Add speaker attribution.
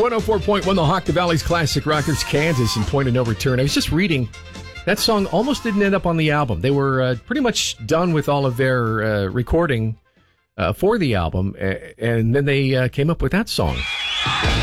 Speaker 1: 104.1 The Hawk, the Valley's Classic Rockers, Kansas, and Point of No Return. I was just reading, that song almost didn't end up on the album. They were pretty much done with all of their recording for the album, and then they came up with that song.